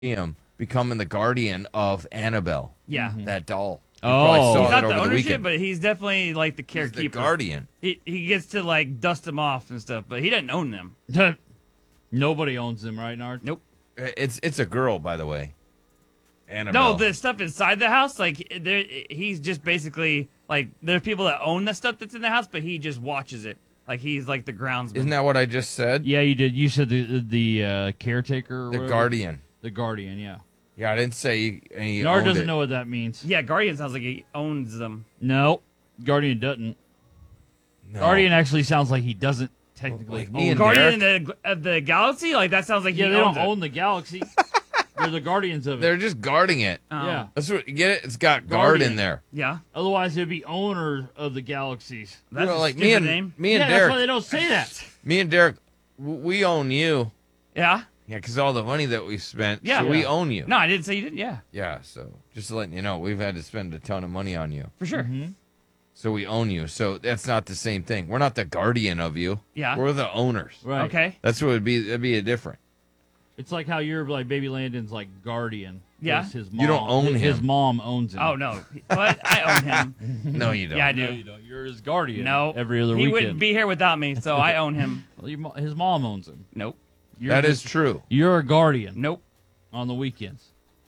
him becoming the guardian of Annabelle, Yeah. that doll. You Oh. probably He's saw not that the over the ownership, weekend. but he's definitely like the He's the carekeeper. guardian. He gets to like dust them off and stuff, but he doesn't own them. Nobody owns them, right, Nard? Nope. It's a girl, by the way. Annabelle. No, the stuff inside the house, like he's just basically like there are people that own the stuff that's in the house, but he just watches it. Like he's like the groundsman. Isn't that what I just said? Yeah, you did. You said the caretaker. Or The whatever? guardian. The guardian, yeah. Yeah, I didn't say he Nard owned doesn't it. know what that means. Yeah, Guardian sounds like he owns them. No, Guardian doesn't. No. Guardian actually sounds like he doesn't technically Like own me and them. Guardian of the galaxy, like that sounds like Yeah, he they owns don't it. own the galaxy. They're the guardians of it. They're just guarding it. Oh. Yeah. That's what you get it. It's got guard Guardian. in there. Yeah, Otherwise, it'd be owner of the galaxies. that's You know, a like stupid me and name. me and Yeah, that's why they Derek. don't say that. Me and Derek, we own you. Yeah. Yeah, because all the money that we spent. Yeah. So we Yeah. own you. No, I didn't say you didn't. Yeah, Yeah. So just letting you know, we've had to spend a ton of money on you. for sure. Mm-hmm. So we own you. So that's not the same thing. We're not the guardian of you. Yeah. We're the owners. Right. Okay. That's what it'd be. That'd be a different. It's like how you're like Baby Landon's like guardian. Yeah. 'Cause His mom, You don't own his him. mom owns him. Oh no, but I own him. No, you don't. Yeah, I No, do. you don't. You're his guardian. No, Every other he weekend. wouldn't be here without me, so I own him. Well, his mom owns him. Nope. You're That is just- true. You're a guardian Nope. on the weekends.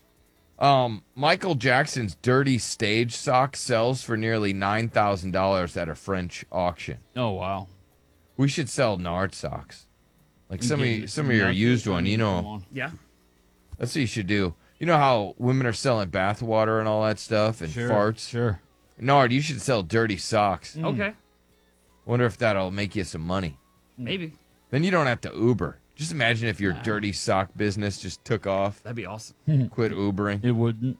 Michael Jackson's dirty stage sock sells for nearly $9,000 at a French auction. Oh wow. We should sell Nard socks. Like some Yeah, of your nothing. used one, you Come know. on. Yeah. That's what you should do. You know how women are selling bath water and all that stuff and Sure. farts? Sure. Nard, you should sell dirty socks. Okay. Wonder if that'll make you some money. Maybe Then you don't have to Uber. Just imagine if your dirty sock business just took off. that'd be awesome. Quit Ubering. It wouldn't.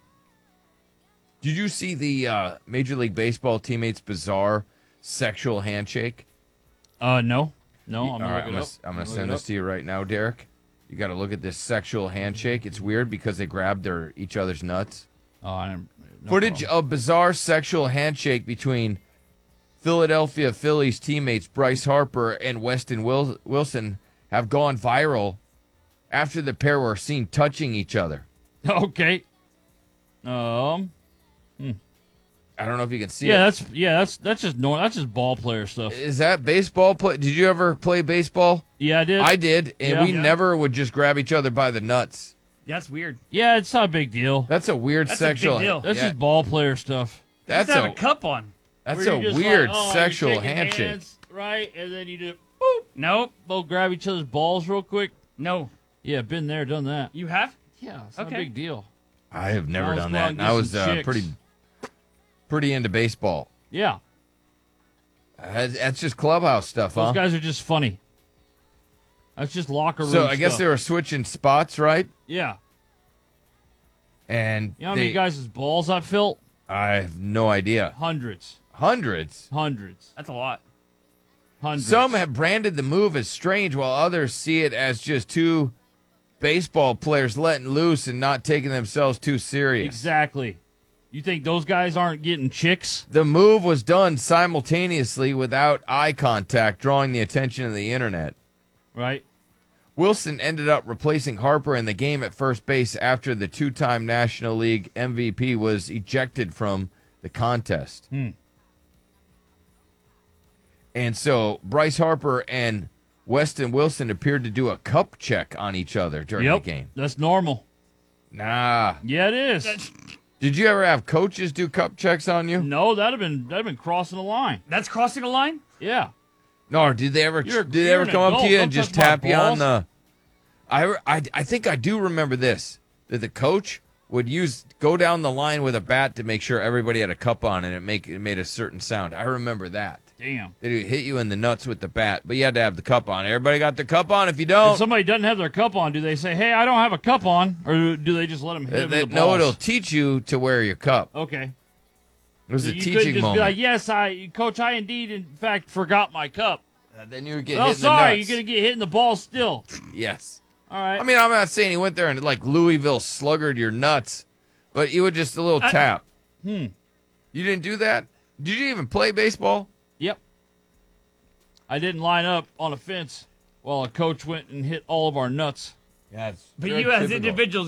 Did you see the Major League Baseball teammates' bizarre sexual handshake? No. No. I'm All gonna right, look it up. I'm gonna Look send it this up. to you right now, Derek. You got to look at this sexual handshake. It's weird because they grabbed each other's nuts. Oh, I didn't. No Footage problem. of bizarre sexual handshake between Philadelphia Phillies teammates Bryce Harper and Weston Wilson have gone viral after the pair were seen touching each other. Okay. I don't know if you can see Yeah, it. that's just normal. That's just ball player stuff. Is that baseball play? Did you ever play baseball? Yeah, I did. I did, and Yeah. we Yeah. never would just grab each other by the nuts. That's weird. Yeah, it's not a big deal. That's a weird That's a big sexual. deal. That's yeah, just ball player stuff. that's Just have a a cup on. that's Where a you're just weird like, oh, you're sexual shaking handshake. hands, right? And then you just boop, Nope. both grab each other's balls real quick. No. Yeah, been there, done that. You have? Yeah, it's not a Okay. big deal. I have never I was done going that. to And get I was some chicks. pretty into baseball. Yeah, That's just clubhouse stuff, those huh? guys are just funny. That's just locker room So I guess stuff. they were switching spots, right? Yeah. And You know how many guys' balls I've felt? I have no idea. Hundreds. Hundreds. That's a lot. Hundreds. Some have branded the move as strange, while others see it as just two baseball players letting loose and not taking themselves too serious. Exactly. You think those guys aren't getting chicks? The move was done simultaneously without eye contact, drawing the attention of the internet. Right? Wilson ended up replacing Harper in the game at first base after the two-time National League MVP was ejected from the contest. And so Bryce Harper and Weston Wilson appeared to do a cup check on each other during Yep. the game. That's normal. Nah. Yeah, it is. Did you ever have coaches do cup checks on you? No, that'd have been crossing the line. That's crossing a line? Yeah. No, or did they ever You're come an up to adult. you and Don't just touch my tap you on balls. the I think I do remember this, that the coach would go down the line with a bat to make sure everybody had a cup on and it made a certain sound. I remember that. Damn. They'd hit you in the nuts with the bat, but you had to have the cup on. Everybody got the cup on. If you If don't, somebody doesn't have their cup on, do they say, "Hey, I don't have a cup on," or do they just let them hit 'em with the no, balls? it'll teach you to wear your cup. Okay. It was a You couldn't teaching just moment. be like, "Yes, Coach, I indeed, in fact, forgot my cup." Then you would get Oh, hit in sorry, the you're nuts. You're gonna get hit in the balls still. Yes. All right. I mean, I'm not saying he went there and like Louisville sluggered your nuts, but you would just a little tap. You didn't do that? Did you even play baseball? Yep. I didn't line up on a fence while a coach went and hit all of our nuts. Yeah, it's But very you as typical. individuals